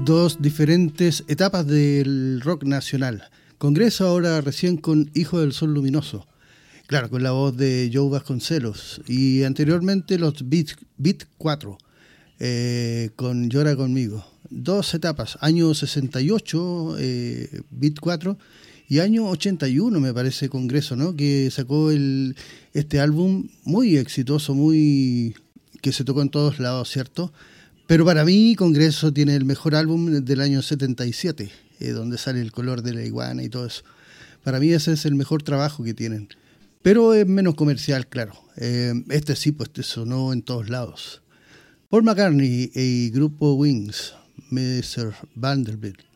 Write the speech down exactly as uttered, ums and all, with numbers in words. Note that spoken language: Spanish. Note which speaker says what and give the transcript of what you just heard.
Speaker 1: dos diferentes etapas del rock nacional. Congreso ahora recién con Hijo del Sol Luminoso, claro, con la voz de Joe Vasconcelos, y anteriormente los Beat, Beat cuatro, eh, con Llora Conmigo. Dos etapas, año sesenta y ocho, eh, Beat cuatro, y año ochenta y uno me parece Congreso, ¿no? Que sacó el, este álbum muy exitoso, muy que se tocó en todos lados, ¿cierto? Pero para mí Congreso tiene el mejor álbum del año setenta y siete, eh, donde sale El color de la iguana y todo eso. Para mí ese es el mejor trabajo que tienen. Pero es menos comercial, claro. Eh, este sí, pues este sonó en todos lados. Paul McCartney y grupo Wings, mister Vanderbilt.